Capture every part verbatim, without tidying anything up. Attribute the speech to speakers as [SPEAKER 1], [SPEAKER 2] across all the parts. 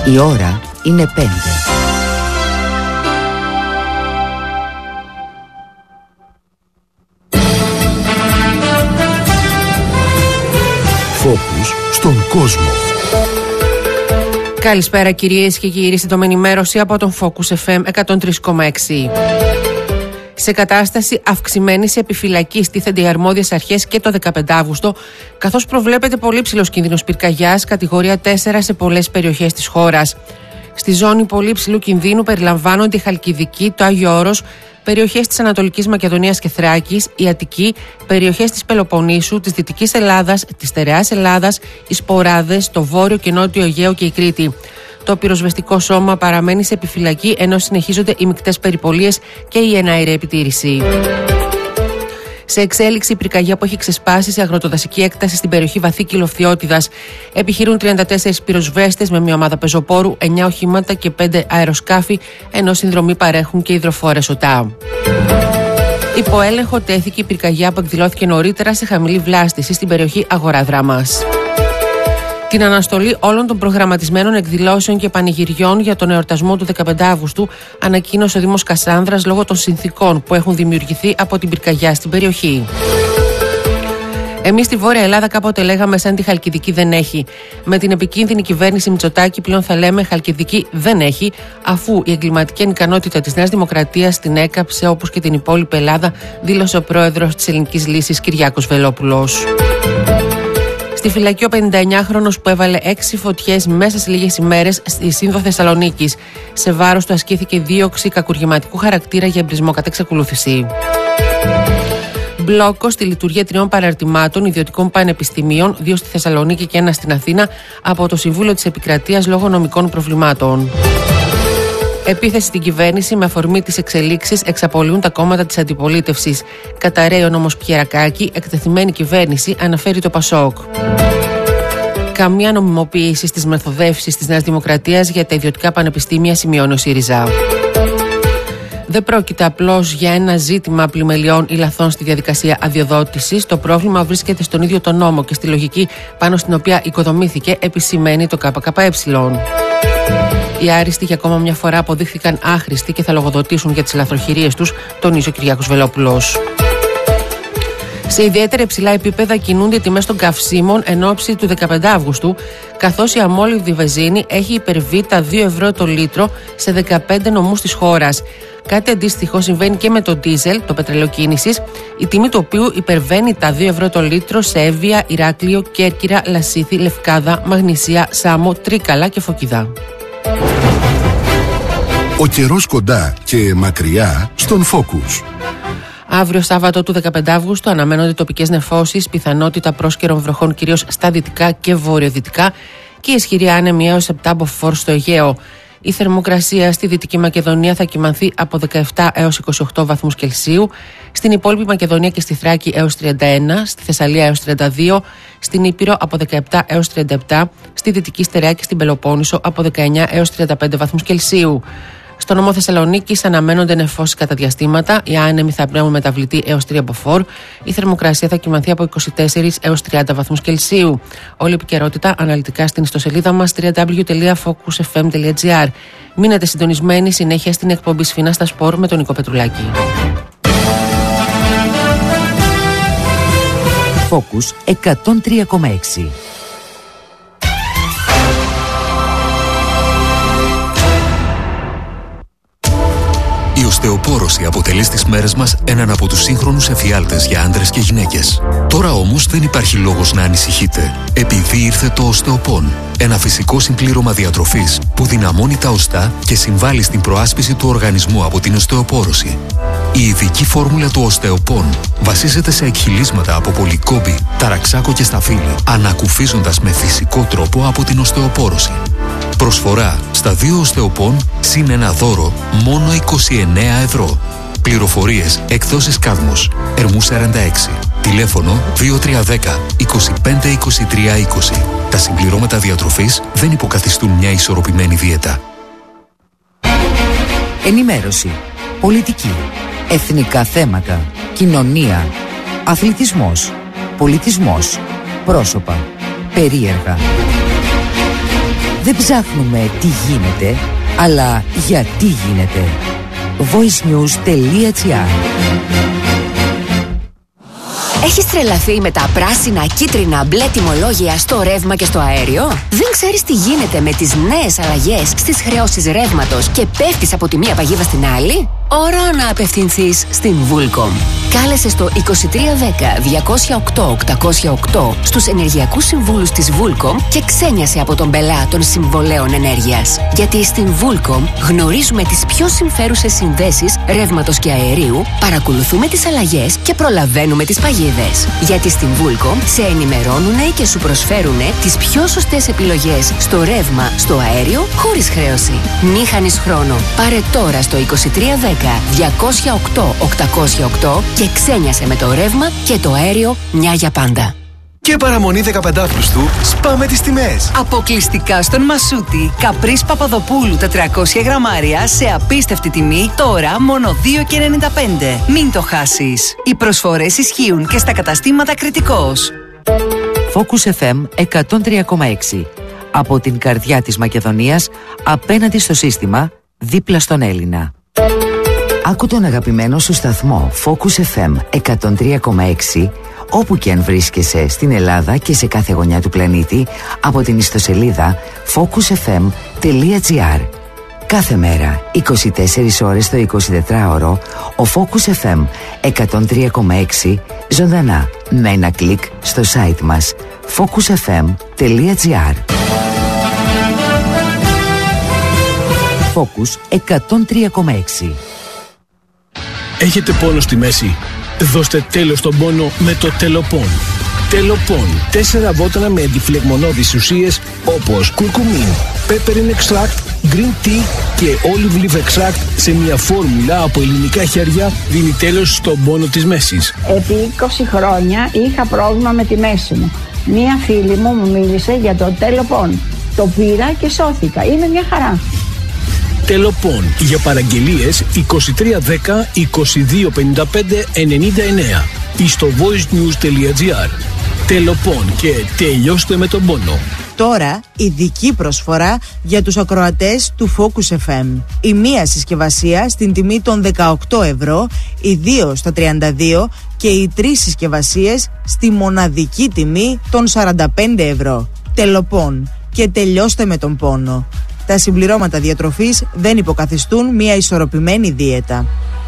[SPEAKER 1] Η ώρα είναι πέντε.
[SPEAKER 2] Φόκους στον κόσμο.
[SPEAKER 3] Καλησπέρα κυρίες και κύριοι, σύντομη ενημέρωση από τον Focus εφ εμ εκατόν τρία κόμμα έξι. Σε κατάσταση αυξημένης επιφυλακής τίθενται οι αρμόδιες αρχές και το δεκαπέντε Αυγούστου, καθώς προβλέπεται πολύ ψηλός κίνδυνος πυρκαγιάς, κατηγορία τέσσερα σε πολλές περιοχές της χώρας. Στη ζώνη πολύ ψηλού κινδύνου περιλαμβάνονται η Χαλκιδική, το Άγιο Όρος, περιοχές της Ανατολικής Μακεδονίας και Θράκης, η Αττική, περιοχές της Πελοποννήσου, της Δυτικής Ελλάδας, της Στερεάς Ελλάδας, οι Σποράδες, το Βόρειο και Νότιο Αιγαίο και η Κρήτη. Το πυροσβεστικό σώμα παραμένει σε επιφυλακή ενώ συνεχίζονται οι μεικτές περιπολίες και η εναέρια επιτήρηση. Σε εξέλιξη η πυρκαγιά που έχει ξεσπάσει σε αγροτοδασική έκταση στην περιοχή Βαθύ Κιλοφθιώτιδας. Επιχειρούν τριάντα τέσσερις πυροσβέστες με μια ομάδα πεζοπόρου, εννιά οχήματα και πέντε αεροσκάφη, ενώ συνδρομή παρέχουν και υδροφόρες ΟΤΑ. Υπό έλεγχο τέθηκε η πυρκαγιά που εκδηλώθηκε νωρίτερα σε χαμηλή βλάστηση στην περιοχή Αγοράδραμας. Την αναστολή όλων των προγραμματισμένων εκδηλώσεων και πανηγυριών για τον εορτασμό του δεκαπέντε Αυγούστου ανακοίνωσε ο Δήμος Κασάνδρας λόγω των συνθήκων που έχουν δημιουργηθεί από την πυρκαγιά στην περιοχή. Εμείς στη Βόρεια Ελλάδα κάποτε λέγαμε σαν τη Χαλκιδική δεν έχει. Με την επικίνδυνη κυβέρνηση Μητσοτάκη πλέον θα λέμε Χαλκιδική δεν έχει, αφού η εγκληματική ανικανότητα της Νέας Δημοκρατίας την έκαψε όπως και την υπόλοιπη Ελλάδα, δήλωσε ο πρόεδρος της Ελληνικής Λύσης Κυριάκος Βελόπουλος. Στη φυλακή ο πενηνταεννιάχρονος που έβαλε έξι φωτιές μέσα σε λίγες ημέρες στη Σύνδο Θεσσαλονίκης. Σε βάρος του ασκήθηκε δίωξη κακουργηματικού χαρακτήρα για εμπρισμό κατά εξακολούθηση. Μπλόκο στη λειτουργία τριών παραρτημάτων ιδιωτικών πανεπιστημίων, δύο στη Θεσσαλονίκη και ένα στην Αθήνα, από το Συμβούλιο της Επικρατείας λόγω νομικών προβλημάτων. Επίθεση στην κυβέρνηση με αφορμή τις εξελίξεις εξαπολύουν τα κόμματα της αντιπολίτευσης. Καταραίει ο νόμος Πιερακάκη, εκτεθειμένη κυβέρνηση, αναφέρει το Πασόκ. Καμία νομιμοποίηση στις μεθοδεύσεις της Νέας Δημοκρατίας για τα ιδιωτικά πανεπιστήμια, σημειώνει ο ΣΥΡΙΖΑ. Δεν πρόκειται απλώς για ένα ζήτημα πλημελιών ή λαθών στη διαδικασία αδειοδότησης. Το πρόβλημα βρίσκεται στον ίδιο τον νόμο και στη λογική πάνω στην οποία οικοδομήθηκε, επισημαίνει το ΚΚΕ. Οι άριστοι για ακόμα μια φορά αποδείχθηκαν άχρηστοι και θα λογοδοτήσουν για τις λαθροχειρίες τους, τονίζει ο Κυριάκος Βελόπουλος. Σε ιδιαίτερα υψηλά επίπεδα κινούνται οι τιμές των καυσίμων εν ώψη του δεκαπέντε Αυγούστου, καθώς η αμόλυβδη βενζίνη έχει υπερβεί τα δύο ευρώ το λίτρο σε δεκαπέντε νομούς της χώρας. Κάτι αντίστοιχο συμβαίνει και με το ντίζελ, το πετρελαίο κίνησης, η τιμή του οποίου υπερβαίνει τα δύο ευρώ το λίτρο σε Εύβοια, Ηράκλειο, Κέρκυρα, Λασίθι, Λευκάδα, Μαγνησία, Σάμο, Τρίκαλα και Φωκιδά.
[SPEAKER 2] Ο καιρός κοντά και μακριά στον Focus.
[SPEAKER 3] Αύριο Σάββατο του δεκαπέντε Αυγούστου αναμένονται τοπικές νεφώσεις, πιθανότητα πρόσκαιρων βροχών κυρίως στα δυτικά και βορειοδυτικά και ισχυρή άνεμη έως επτά μποφόρ στο Αιγαίο. Η θερμοκρασία στη Δυτική Μακεδονία θα κυμανθεί από δεκαεπτά έως είκοσι οκτώ βαθμούς Κελσίου, στην υπόλοιπη Μακεδονία και στη Θράκη έως τριάντα ένα, στη Θεσσαλία έως τριάντα δύο, στην Ήπειρο από δεκαεπτά έως τριάντα επτά, στη Δυτική Στερεά και στην Πελοπόννησο από δεκαεννιά έως τριάντα πέντε βαθμούς Κελσίου. Στο νομό Θεσσαλονίκης αναμένονται νεφώσεις κατά διαστήματα, οι άνεμοι θα πνέουν μεταβλητή έως τρία μποφόρ, η θερμοκρασία θα κυμανθεί από είκοσι τέσσερα έως τριάντα βαθμούς Κελσίου. Όλη η επικαιρότητα αναλυτικά στην ιστοσελίδα μας double-u double-u double-u τελεία focus f m τελεία g r. Μείνετε συντονισμένοι συνέχεια στην εκπομπή Σφίνα στα Σπορ με τον Νίκο Πετρουλάκη.
[SPEAKER 1] Focus εκατόν τρία κόμμα έξι.
[SPEAKER 4] Η οστεοπόρωση αποτελεί στις μέρες μας έναν από τους σύγχρονους εφιάλτες για άντρες και γυναίκες. Τώρα όμως δεν υπάρχει λόγος να ανησυχείτε, επειδή ήρθε το Οστεοπόν, ένα φυσικό συμπλήρωμα διατροφής που δυναμώνει τα οστά και συμβάλλει στην προάσπιση του οργανισμού από την οστεοπόρωση. Η ειδική φόρμουλα του Οστεοπόν βασίζεται σε εκχυλίσματα από πολυκόμπη, ταραξάκο και σταφύλι, ανακουφίζοντας με φυσικό τρόπο από την οστεοπόρωση. Προσφορά στα δύο Οστεοπόν συν ένα δώρο μόνο είκοσι εννέα ευρώ. Πληροφορίες εκδόσεις Κάδμος, Ερμού σαράντα έξι. Τηλέφωνο δύο τρία ένα μηδέν είκοσι πέντε είκοσι τρία είκοσι. Τα συμπληρώματα διατροφής δεν υποκαθιστούν μια ισορροπημένη δίαιτα.
[SPEAKER 1] Ενημέρωση, πολιτική, εθνικά θέματα, κοινωνία, αθλητισμός, πολιτισμός, πρόσωπα, περίεργα. Δεν ψάχνουμε τι γίνεται, αλλά γιατί γίνεται. voicenews.gr.
[SPEAKER 5] Έχεις τρελαθεί με τα πράσινα, κίτρινα, μπλε τιμολόγια στο ρεύμα και στο αέριο? Δεν ξέρεις τι γίνεται με τις νέες αλλαγές στις χρεώσεις ρεύματος και πέφτεις από τη μία παγίδα στην άλλη? Ώρα να απευθυνθείς στην Vulcom. Κάλεσε στο είκοσι τρία δέκα διακόσια οκτώ οκτακόσια οκτώ στους ενεργειακούς συμβούλους της Vulcom και ξένιασε από τον πελά των συμβολέων ενέργειας. Γιατί στην Vulcom γνωρίζουμε τις πιο συμφέρουσες συνδέσεις ρεύματος και αερίου, παρακολουθούμε τις αλλαγές και προλαβαίνουμε τις παγίδες. Γιατί στην Vulcom σε ενημερώνουνε και σου προσφέρουνε τις πιο σωστές επιλογές στο ρεύμα, στο αέριο, χωρίς χρέωση. Μη χάνεις χρόνο. Πάρε τώρα στο είκοσι τρία δέκα διακόσια οκτώ οκτακόσια οκτώ και ξένιασε με το ρεύμα και το αέριο μια για πάντα.
[SPEAKER 6] Και παραμονή δεκαπέντε Αυγούστου, σπάμε τις τιμές.
[SPEAKER 7] Αποκλειστικά στον Μασούτη, Καπρίς Παπαδοπούλου τετρακόσια γραμμάρια σε απίστευτη τιμή, τώρα μόνο δύο και ενενήντα πέντε. Μην το χάσεις. Οι προσφορές ισχύουν και στα καταστήματα Κρητικός.
[SPEAKER 1] Focus εφ εμ εκατόν τρία κόμμα έξι. Από την καρδιά της Μακεδονίας, απέναντι στο σύστημα, δίπλα στον Έλληνα. Άκου τον αγαπημένο σου σταθμό Focus εφ εμ εκατόν τρία κόμμα έξι όπου και αν βρίσκεσαι στην Ελλάδα και σε κάθε γωνιά του πλανήτη από την ιστοσελίδα focus εφ εμ τελεία τζι άρ. Κάθε μέρα, είκοσι τέσσερις ώρες το εικοσιτετράωρο, ο Focus εφ εμ εκατόν τρία κόμμα έξι ζωντανά με ένα κλικ στο site μας focus εφ εμ τελεία τζι άρ. Focus εκατόν τρία κόμμα έξι.
[SPEAKER 8] Έχετε πόνο στη μέση? Δώστε τέλος στον πόνο με το Τελοπών. Τελοπών. Τέσσερα βότανα με αντιφλεγμονώδεις ουσίες όπως κουρκουμίν, peppermint extract, green tea και olive leaf extract σε μια φόρμουλα από ελληνικά χέρια δίνει τέλος στον πόνο της μέσης.
[SPEAKER 9] Επί είκοσι χρόνια είχα πρόβλημα με τη μέση μου. Μία φίλη μου μου μίλησε για το Τελοπών. Το πήρα και σώθηκα. Είναι μια χαρά.
[SPEAKER 8] Τελοπών. Για παραγγελίες είκοσι τρία δέκα είκοσι δύο πενήντα πέντε ενενήντα εννέα ή στο voicenews.gr. Τελοπών και τελειώστε με τον πόνο.
[SPEAKER 10] Τώρα ειδική προσφορά για τους ακροατές του Focus εφ εμ. Η μία συσκευασία στην τιμή των δεκαοκτώ ευρώ, οι δύο στα τριάντα δύο και οι τρεις συσκευασίες στη μοναδική τιμή των σαράντα πέντε ευρώ. Τελοπών και τελειώστε με τον πόνο. Τα συμπληρώματα διατροφής δεν υποκαθιστούν μια ισορροπημένη δίαιτα.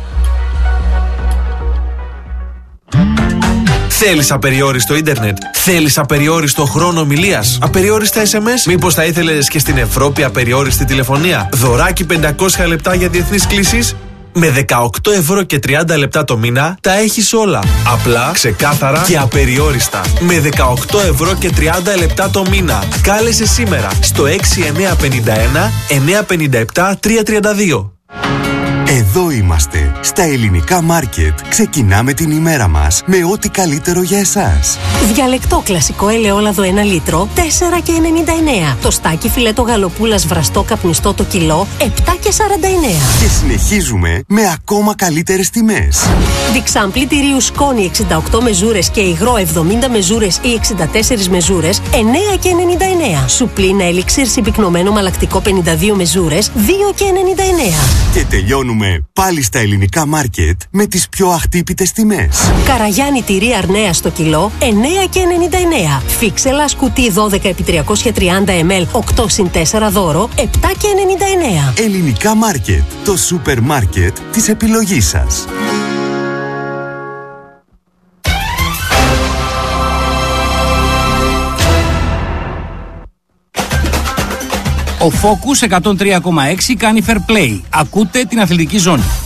[SPEAKER 11] Θέλεις απεριόριστο ίντερνετ? Θέλεις απεριόριστο χρόνο ομιλίας? Απεριόριστα ες εμ ες? Μήπως θα ήθελες και στην Ευρώπη απεριόριστη τηλεφωνία? Δωράκι πεντακόσια λεπτά για διεθνείς κλήσεις? Με δεκαοκτώ ευρώ και τριάντα λεπτά το μήνα τα έχεις όλα. Απλά, ξεκάθαρα και απεριόριστα. Με δεκαοκτώ ευρώ και τριάντα λεπτά το μήνα. Κάλεσε σήμερα στο έξι εννιά πέντε ένα εννιά πέντε επτά τρία τρία δύο.
[SPEAKER 12] Εδώ είμαστε, στα ελληνικά μάρκετ. Ξεκινάμε την ημέρα μας με ό,τι καλύτερο για εσάς.
[SPEAKER 13] Διαλεκτό κλασικό ελαιόλαδο ένα λίτρο, τέσσερα και ενενήντα εννέα. Το στάκι φιλέτο γαλοπούλας βραστό καπνιστό το κιλό, επτά και σαράντα εννέα.
[SPEAKER 12] Και συνεχίζουμε με ακόμα καλύτερες τιμές.
[SPEAKER 13] Διξάμπλι τυρίου σκόνη εξήντα οκτώ μεζούρες και υγρό εβδομήντα μεζούρες ή εξήντα τέσσερις μεζούρες, εννέα και ενενήντα εννέα. Σουπλίν έλιξιρ συμπυκνωμένο μαλακτικό πενήντα δύο μεζούρες, δύο και ενενήντα εννέα.
[SPEAKER 12] Και τελειώνουμε πάλι στα ελληνικά μάρκετ με τις πιο αχτύπητες τιμές.
[SPEAKER 13] Καραγιάννη τυρί αρνέα στο κιλό, εννέα και ενενήντα εννέα. Φίξελα κουτί δώδεκα επί τριακόσια τριάντα μιλιλίτρα, οκτώ συν τέσσερα δώρο, επτά και ενενήντα εννέα.
[SPEAKER 12] Ελληνικά μάρκετ, το σούπερ μάρκετ της επιλογής σας.
[SPEAKER 14] Ο Focus εκατόν τρία κόμμα έξι κάνει fair play. Ακούτε την αθλητική ζώνη.